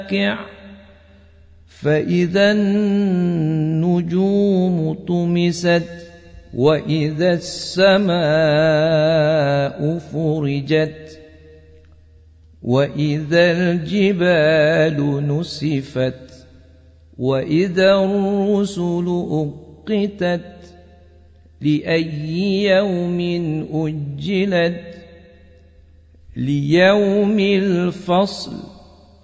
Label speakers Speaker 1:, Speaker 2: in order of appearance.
Speaker 1: فإذا النجوم طمست وإذا السماء فرجت وإذا الجبال نسفت وإذا الرسل أقتت لأي يوم أجلت ليوم الفصل